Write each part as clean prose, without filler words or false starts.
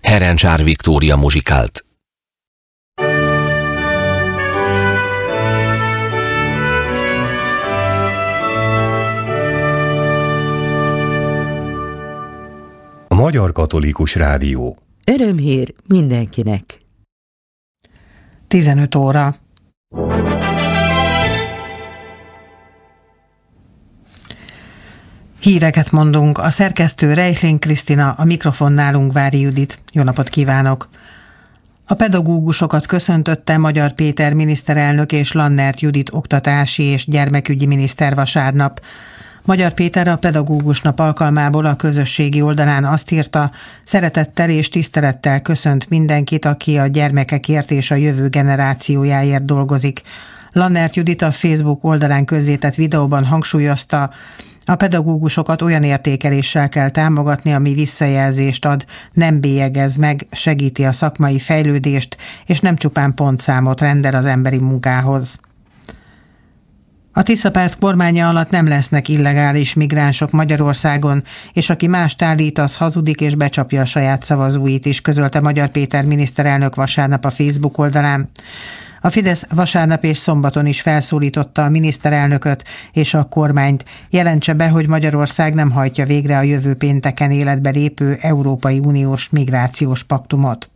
Herencsár Viktória muzsikált. A Magyar Katolikus Rádió. Örömhír mindenkinek. 15 óra. Híreket mondunk. A szerkesztő Reichling Krisztina, a mikrofonnál Ungvári Judit. Jó napot kívánok! A pedagógusokat köszöntötte Magyar Péter miniszterelnök és Lannert Judit oktatási és gyermekügyi miniszter vasárnap. Magyar Péter a Pedagógus Nap alkalmából a közösségi oldalán azt írta, szeretettel és tisztelettel köszönt mindenkit, aki a gyermekekért és a jövő generációjáért dolgozik. Lannert Judit a Facebook oldalán közzétett videóban hangsúlyozta, a pedagógusokat olyan értékeléssel kell támogatni, ami visszajelzést ad, nem bélyegez meg, segíti a szakmai fejlődést, és nem csupán pontszámot rendel az emberi munkához. A Tisza-párt kormánya alatt nem lesznek illegális migránsok Magyarországon, és aki mást állít, az hazudik és becsapja a saját szavazóit is, közölte Magyar Péter miniszterelnök vasárnap a Facebook oldalán. A Fidesz vasárnap és szombaton is felszólította a miniszterelnököt és a kormányt, jelentse be, hogy Magyarország nem hajtja végre a jövő pénteken életbe lépő Európai Uniós migrációs paktumot.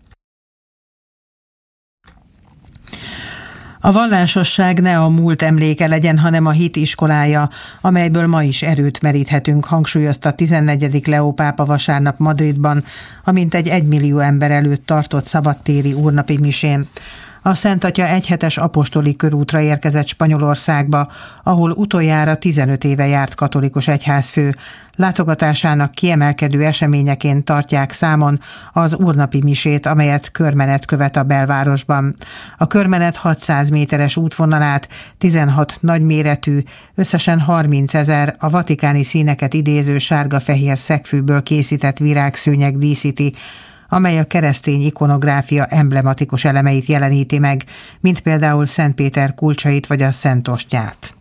A vallásosság ne a múlt emléke legyen, hanem a hit iskolája, amelyből ma is erőt meríthetünk, hangsúlyozta 14. Leó pápa vasárnap Madridban, amint egy 1 millió ember előtt tartott szabadtéri úrnapi misén. A Szent Atya egyhetes apostoli körútra érkezett Spanyolországba, ahol utoljára 15 éve járt katolikus egyházfő. Látogatásának kiemelkedő eseményeként tartják számon az úrnapi misét, amelyet körmenet követ a belvárosban. A körmenet 600 méteres útvonalát 16 nagyméretű, összesen 30 000 a vatikáni színeket idéző sárga-fehér szegfűből készített virágszőnyeg díszíti, amely a keresztény ikonográfia emblematikus elemeit jeleníti meg, mint például Szent Péter kulcsait vagy a Szent Ostyát.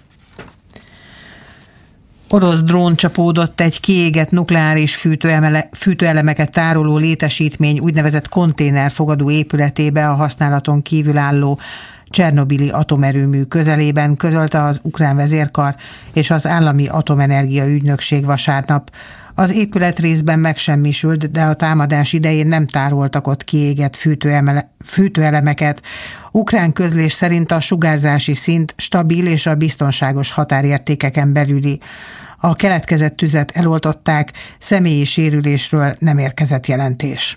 Orosz drón csapódott egy kiégett nukleáris fűtőelemeket tároló létesítmény úgynevezett konténerfogadó épületébe a használaton kívül álló Csernobili atomerőmű közelében, közölte az ukrán vezérkar és az Állami Atomenergia Ügynökség vasárnap. Az épület részben megsemmisült, de a támadás idején nem tároltak ott kiégett fűtőelemeket. Ukrán közlés szerint a sugárzási szint stabil és a biztonságos határértékeken belüli. A keletkezett tüzet eloltották, személyi sérülésről nem érkezett jelentés.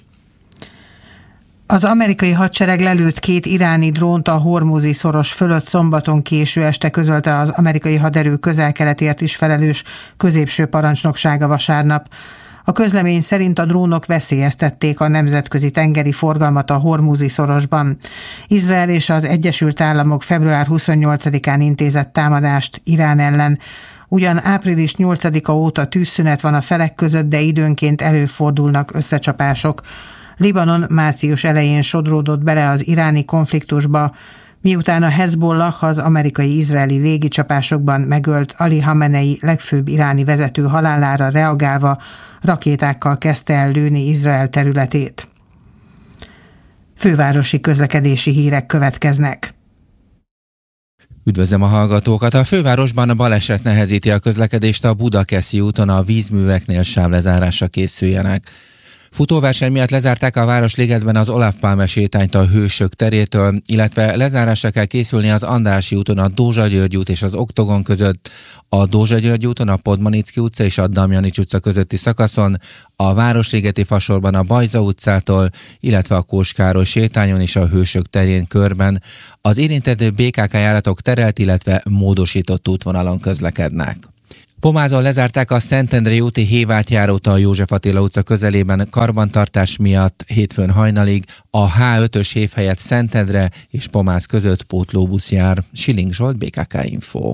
Az amerikai hadsereg lelőtt 2 iráni drónt a Hormuzi szoros fölött szombaton késő este, közölte az amerikai haderő közel-keletért is felelős középső parancsnoksága vasárnap. A közlemény szerint a drónok veszélyeztették a nemzetközi tengeri forgalmat a Hormuzi szorosban. Izrael és az Egyesült Államok február 28-án intézett támadást Irán ellen. Ugyan április 8-a óta tűzszünet van a felek között, de időnként előfordulnak összecsapások. Libanon március elején sodródott bele az iráni konfliktusba, miután a Hezbollah az amerikai-izraeli légicsapásokban megölt Ali Hamenei legfőbb iráni vezető halálára reagálva rakétákkal kezdte el lőni Izrael területét. Fővárosi közlekedési hírek következnek. Üdvözlöm a hallgatókat! A fővárosban a baleset nehezíti a közlekedést, a Budakeszi úton a vízműveknél sávlezárásra készüljenek. Futóverseny miatt lezárták a Városligetben az Olaf Pálme sétányt a Hősök terétől, illetve lezárásra kell készülni az Andrássy úton a Dózsa-György út és az Oktogon között, a Dózsa-György úton a Podmanicki utca és a Damjanics utca közötti szakaszon, a Városligeti fasorban a Bajza utcától, illetve a Kós Károly sétányon és a Hősök terén körben. Az érintett BKK járatok terelt, illetve módosított útvonalon közlekednek. Pomázon lezárták a Szentendrei úti hévátjárót a József Attila utca közelében karbantartás miatt hétfőn hajnalig. A H5-ös hév helyett Szentendre és Pomáz között pótlóbusz jár. Siling Zsolt, BKK Info.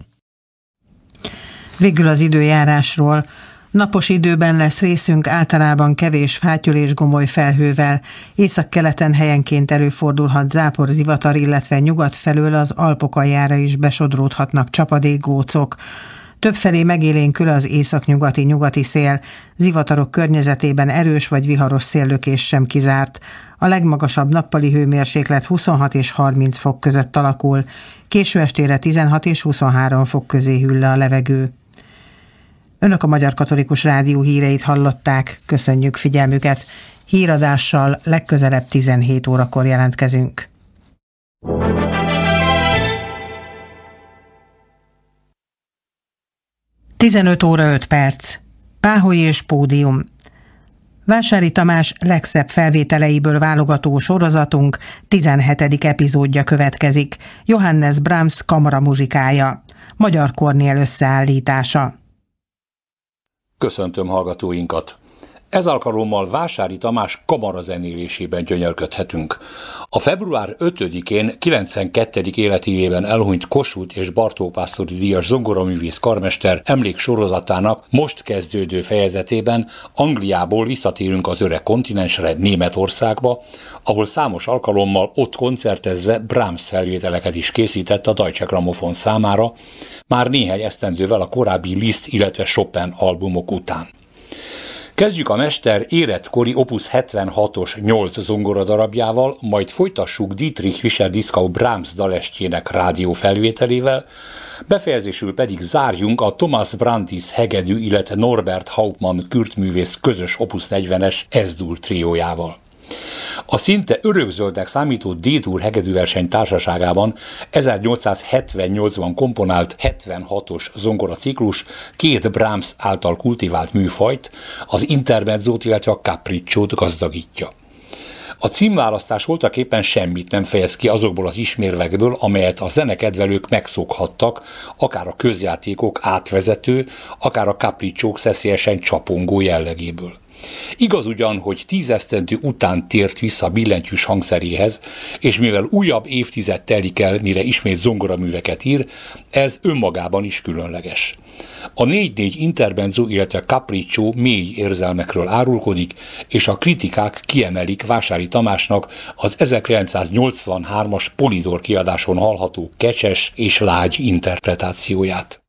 Végül az időjárásról. Napos időben lesz részünk, általában kevés fátyol és gomoly felhővel. Északkeleten helyenként előfordulhat zápor, zivatar, illetve nyugat felől az Alpok aljára is besodródhatnak csapadékgócok. Többfelé megélénkül az északnyugati-nyugati szél, zivatarok környezetében erős vagy viharos széllökés sem kizárt. A legmagasabb nappali hőmérséklet 26 és 30 fok között alakul, késő estére 16 és 23 fok közé hűl le a levegő. Önök a Magyar Katolikus Rádió híreit hallották, köszönjük figyelmüket. Híradással legközelebb 17 órakor jelentkezünk. 15 óra 5 perc. Páholy és pódium. Vásári Tamás legszebb felvételeiből válogató sorozatunk 17. epizódja következik. Johannes Brahms kamaramuzsikája. Magyar Kornél összeállítása. Köszöntöm hallgatóinkat! Ez alkalommal Vásári Tamás kamarazenélésében gyönyörködhetünk. A február 5-én 92. életévében elhunyt Kossuth és Bartók Pásztori díjas zongoraművész karmester emléksorozatának most kezdődő fejezetében Angliából visszatérünk az öreg kontinensre, Németországba, ahol számos alkalommal ott koncertezve Brahms felvételeket is készített a Deutsche Grammophon számára, már néhány esztendővel a korábbi Liszt, illetve Chopin albumok után. Kezdjük a mester életkori Opus 76-os 8 zongoradarabjával, majd folytassuk Dietrich Fischer-Dieskau Brahms dalestjének rádiófelvételével, befejezésül pedig zárjunk a Thomas Brandis hegedű, illetve Norbert Hauptmann kürtművész közös Opus 40-es S-dur triójával. A szinte örökzöldnek számító D-dur hegedűverseny társaságában 1878-ban komponált 76-os zongoraciklus két Brahms által kultivált műfajt, az intermezzót, illetve a capricciót gazdagítja. A címválasztás voltaképpen semmit nem fejez ki azokból az ismérvekből, amelyet a zenekedvelők megszokhattak, akár a közjátékok átvezető, akár a capricciók szeszélyesen csapongó jellegéből. Igaz ugyan, hogy 10 esztendő után tért vissza billentyűs hangszeréhez, és mivel újabb évtized telik el, mire ismét zongoraműveket ír, ez önmagában is különleges. A 4/4 intermezzo, illetve capriccio mély érzelmekről árulkodik, és a kritikák kiemelik Vásári Tamásnak az 1983-as Polydor kiadáson hallható kecses és lágy interpretációját.